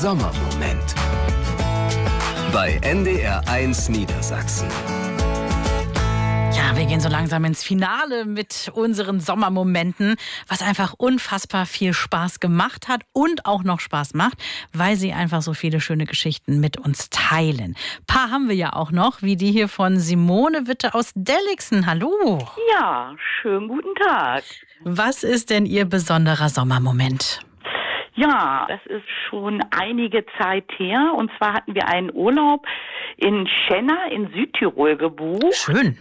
Sommermoment bei NDR1 Niedersachsen. Ja, wir gehen so langsam ins Finale mit unseren Sommermomenten, was einfach unfassbar viel Spaß gemacht hat und auch noch Spaß macht, weil sie einfach so viele schöne Geschichten mit uns teilen. Ein paar haben wir ja auch noch, wie die hier von Simone Witte aus Delligsen. Hallo. Ja, schönen guten Tag. Was ist denn Ihr besonderer Sommermoment? Ja, das ist schon einige Zeit her. Und zwar hatten wir einen Urlaub in Schenna in Südtirol gebucht. Schön.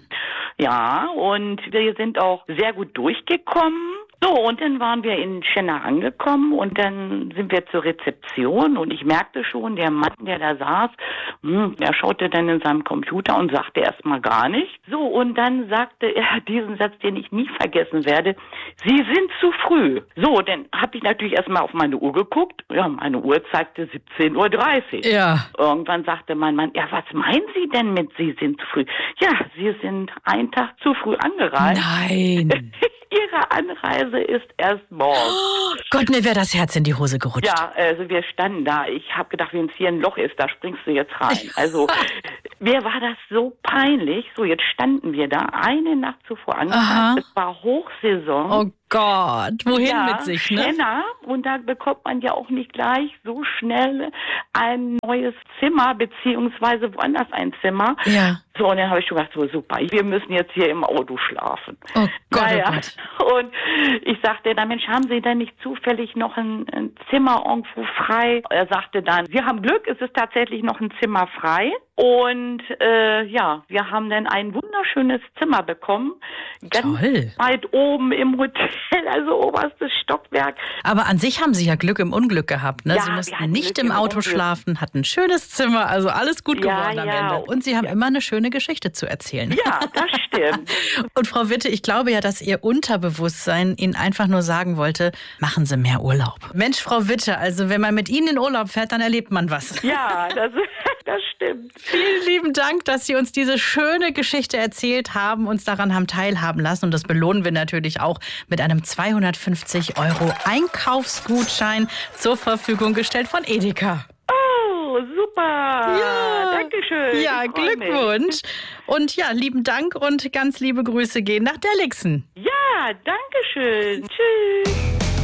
Ja, und wir sind auch sehr gut durchgekommen. So, und dann waren wir in Schenna angekommen und dann sind wir zur Rezeption und ich merkte schon, der Mann, der da saß, der schaute dann in seinem Computer und sagte erstmal gar nichts. So, und dann sagte er diesen Satz, den ich nie vergessen werde: Sie sind zu früh. So, dann habe ich natürlich erstmal auf meine Uhr geguckt. Ja, meine Uhr zeigte 17:30 Uhr. Ja. Irgendwann sagte mein Mann: Ja, was meinen Sie denn mit Sie sind zu früh? Ja, Sie sind einen Tag zu früh angereist. Nein. Ihre Anreise ist erst morgen. Oh Gott, mir wäre das Herz in die Hose gerutscht. Ja, also wir standen da. Ich habe gedacht, wenn es hier ein Loch ist, da springst du jetzt rein. Also mir war das so peinlich. So, jetzt standen wir da eine Nacht zuvor angereist. Es war Hochsaison. Oh Gott, wohin ja, mit sich, ne? Schenna. Und da bekommt man ja auch nicht gleich so schnell ein neues Zimmer, beziehungsweise woanders ein Zimmer. Ja. So, und dann habe ich schon gedacht, so super, wir müssen jetzt hier im Auto schlafen. Oh Gott, naja. oh Gott. Und ich sagte, na Mensch, haben Sie denn nicht zufällig noch ein Zimmer irgendwo frei? Er sagte dann, wir haben Glück, es ist tatsächlich noch ein Zimmer frei. Und ja, wir haben dann ein wunderschönes Zimmer bekommen. Ganz Toll. weit oben im Hotel, also oberstes Stockwerk. Aber an sich haben Sie ja Glück im Unglück gehabt, ne? Ja, Sie wir mussten hatten nicht Glück im im Auto Unglück. schlafen, hatten ein schönes Zimmer, also alles gut Ja, geworden am ja. Ende. Und Sie haben immer eine schöne Geschichte zu erzählen. Ja, das stimmt. Und Frau Witte, ich glaube ja, dass Ihr Unterbewusstsein Ihnen einfach nur sagen wollte, machen Sie mehr Urlaub. Mensch, Frau Witte, also wenn man mit Ihnen in Urlaub fährt, dann erlebt man was. Ja, das stimmt. Vielen lieben Dank, dass Sie uns diese schöne Geschichte erzählt haben, uns daran haben teilhaben lassen. Und das belohnen wir natürlich auch mit einem 250 € Einkaufsgutschein zur Verfügung gestellt von Edeka. Oh, super. Ja. Dankeschön. Ja, Ich freu mich. Glückwunsch. Und ja, lieben Dank und ganz liebe Grüße gehen nach Delligsen. Ja, danke schön. Tschüss.